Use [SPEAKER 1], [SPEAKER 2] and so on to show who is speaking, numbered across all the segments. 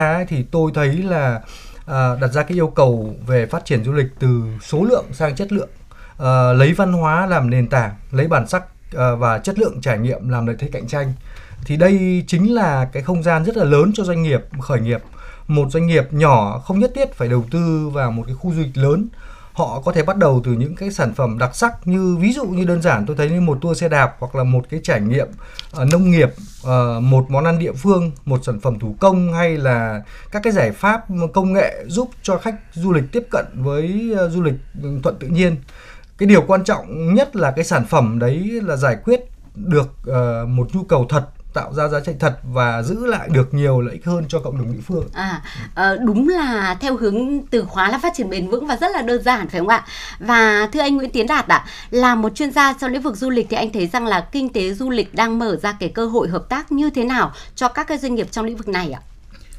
[SPEAKER 1] thì tôi thấy là đặt ra cái yêu cầu về phát triển du lịch từ số lượng sang chất lượng, lấy văn hóa làm nền tảng, lấy bản sắc và chất lượng trải nghiệm làm lợi thế cạnh tranh. Thì đây chính là cái không gian rất là lớn cho doanh nghiệp khởi nghiệp. Một doanh nghiệp nhỏ không nhất thiết phải đầu tư vào một cái khu du lịch lớn. Họ có thể bắt đầu từ những cái sản phẩm đặc sắc, như ví dụ như đơn giản tôi thấy như một tour xe đạp, hoặc là một cái trải nghiệm nông nghiệp, một món ăn địa phương, một sản phẩm thủ công, hay là các cái giải pháp công nghệ giúp cho khách du lịch tiếp cận với du lịch thuận tự nhiên. Cái điều quan trọng nhất là cái sản phẩm đấy là giải quyết được một nhu cầu thật, tạo ra giá trị thật và giữ lại được nhiều lợi ích hơn cho cộng đồng địa phương.
[SPEAKER 2] Đúng là theo hướng từ khóa là phát triển bền vững và rất là đơn giản, phải không ạ? Và thưa anh Nguyễn Tiến Đạt ạ, là một chuyên gia trong lĩnh vực du lịch thì anh thấy rằng là kinh tế du lịch đang mở ra cái cơ hội hợp tác như thế nào cho các cái doanh nghiệp trong lĩnh vực này ạ?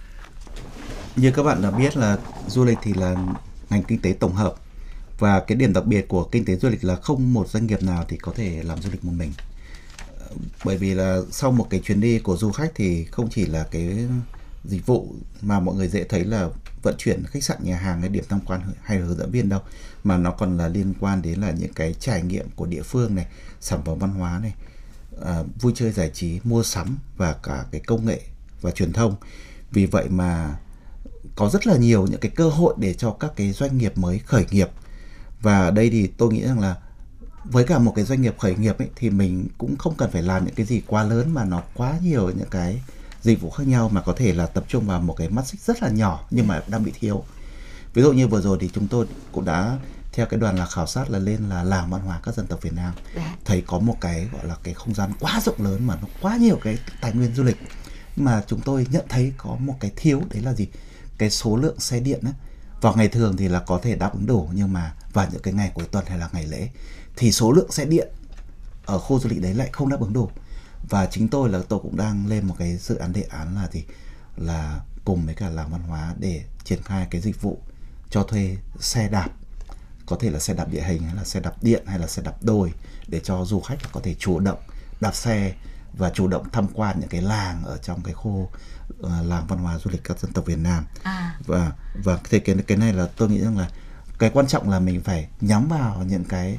[SPEAKER 3] Như các bạn đã biết là du lịch thì là ngành kinh tế tổng hợp, và cái điểm đặc biệt của kinh tế du lịch là không một doanh nghiệp nào thì có thể làm du lịch một mình. Bởi vì là sau một cái chuyến đi của du khách thì không chỉ là cái dịch vụ mà mọi người dễ thấy là vận chuyển khách sạn, nhà hàng, hay điểm tham quan hay là hướng dẫn viên đâu, mà nó còn là liên quan đến là những cái trải nghiệm của địa phương này, sản phẩm văn hóa này, vui chơi giải trí, mua sắm và cả cái công nghệ và truyền thông. Vì vậy mà có rất là nhiều những cái cơ hội để cho các cái doanh nghiệp mới khởi nghiệp. Và ở đây thì tôi nghĩ rằng là với cả một cái doanh nghiệp khởi nghiệp ấy, thì mình cũng không cần phải làm những cái gì quá lớn mà nó quá nhiều những cái dịch vụ khác nhau, mà có thể là tập trung vào một cái mắt xích rất là nhỏ nhưng mà đang bị thiếu. Ví dụ như vừa rồi thì chúng tôi cũng đã theo cái đoàn là khảo sát là lên là làng văn hóa các dân tộc Việt Nam, thấy có một cái gọi là cái không gian quá rộng lớn mà nó quá nhiều cái tài nguyên du lịch, mà chúng tôi nhận thấy có một cái thiếu, đấy là gì? Cái số lượng xe điện ấy, vào ngày thường thì là có thể đáp ứng đủ, nhưng mà vào những cái ngày cuối tuần hay là ngày lễ thì số lượng xe điện ở khu du lịch đấy lại không đáp ứng đủ. Và chính tôi cũng đang lên một cái dự án đề án là là cùng với cả làng văn hóa để triển khai cái dịch vụ cho thuê xe đạp, có thể là xe đạp địa hình hay là xe đạp điện hay là xe đạp đồi, để cho du khách có thể chủ động đạp xe và chủ động tham quan những cái làng ở trong cái khu làng văn hóa du lịch các dân tộc Việt Nam. Và cái này là tôi nghĩ rằng là cái quan trọng là mình phải nhắm vào những cái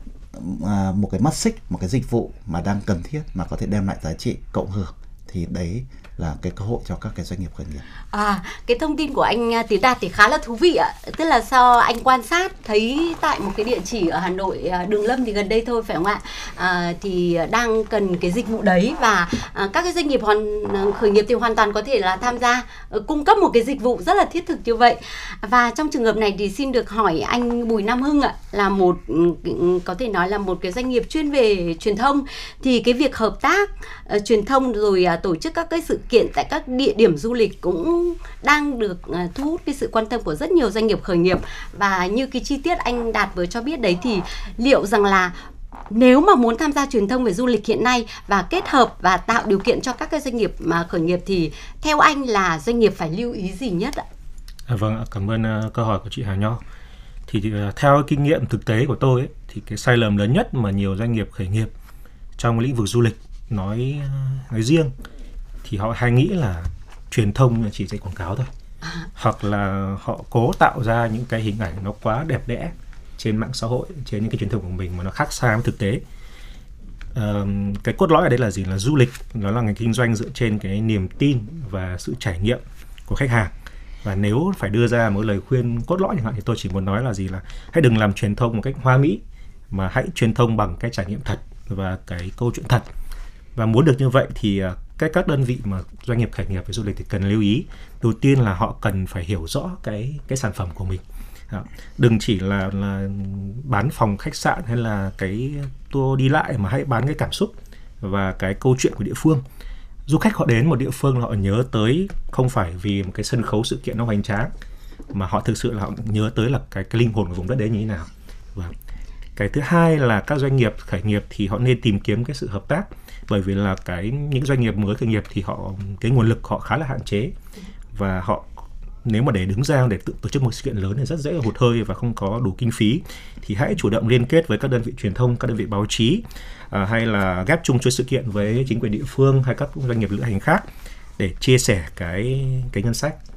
[SPEAKER 3] một cái mắt xích, một cái dịch vụ mà đang cần thiết mà có thể đem lại giá trị cộng hưởng, thì đấy là cái cơ hội cho các cái doanh nghiệp khởi nghiệp.
[SPEAKER 2] Cái thông tin của anh Tiến Đạt thì khá là thú vị ạ. Tức là do anh quan sát thấy tại một cái địa chỉ ở Hà Nội, Đường Lâm thì gần đây thôi, phải không ạ? Thì đang cần cái dịch vụ đấy, và các cái doanh nghiệp khởi nghiệp thì hoàn toàn có thể là tham gia cung cấp một cái dịch vụ rất là thiết thực như vậy. Và trong trường hợp này thì xin được hỏi anh Bùi Nam Hưng ạ, là có thể nói là một cái doanh nghiệp chuyên về truyền thông, thì cái việc hợp tác truyền thông rồi tổ chức các cái sự kiện tại các địa điểm du lịch cũng đang được thu hút cái sự quan tâm của rất nhiều doanh nghiệp khởi nghiệp. Và như cái chi tiết anh Đạt vừa cho biết đấy, thì liệu rằng là nếu mà muốn tham gia truyền thông về du lịch hiện nay và kết hợp và tạo điều kiện cho các cái doanh nghiệp mà khởi nghiệp, thì theo anh là doanh nghiệp phải lưu ý gì nhất ạ?
[SPEAKER 4] Vâng, cảm ơn câu hỏi của chị Hà Nho. Thì theo kinh nghiệm thực tế của tôi ấy, thì cái sai lầm lớn nhất mà nhiều doanh nghiệp khởi nghiệp trong lĩnh vực du lịch nói riêng thì họ hay nghĩ là truyền thông chỉ dạy quảng cáo thôi, hoặc là họ cố tạo ra những cái hình ảnh nó quá đẹp đẽ trên mạng xã hội, trên những cái truyền thông của mình mà nó khác xa với thực tế. Cái cốt lõi ở đây là gì? Là du lịch nó là ngành kinh doanh dựa trên cái niềm tin và sự trải nghiệm của khách hàng. Và nếu phải đưa ra một lời khuyên cốt lõi chẳng hạn, thì tôi chỉ muốn nói là gì, là hãy đừng làm truyền thông một cách hoa mỹ, mà hãy truyền thông bằng cái trải nghiệm thật và cái câu chuyện thật. Và muốn được như vậy thì các đơn vị mà doanh nghiệp khởi nghiệp về du lịch thì cần lưu ý. Đầu tiên là họ cần phải hiểu rõ cái sản phẩm của mình. Đừng chỉ là bán phòng khách sạn hay là cái tour đi lại, mà hãy bán cái cảm xúc và cái câu chuyện của địa phương. Du khách họ đến một địa phương là họ nhớ tới không phải vì một cái sân khấu sự kiện nó hoành tráng, mà họ thực sự là họ nhớ tới là cái linh hồn của vùng đất đấy như thế nào. Và cái thứ hai là các doanh nghiệp khởi nghiệp thì họ nên tìm kiếm cái sự hợp tác, bởi vì là những doanh nghiệp mới khởi nghiệp thì cái nguồn lực họ khá là hạn chế, và họ nếu mà để đứng ra để tự tổ chức một sự kiện lớn thì rất dễ hụt hơi và không có đủ kinh phí. Thì hãy chủ động liên kết với các đơn vị truyền thông, các đơn vị báo chí, hay là ghép chung chuỗi sự kiện với chính quyền địa phương hay các doanh nghiệp lữ hành khác để chia sẻ cái ngân sách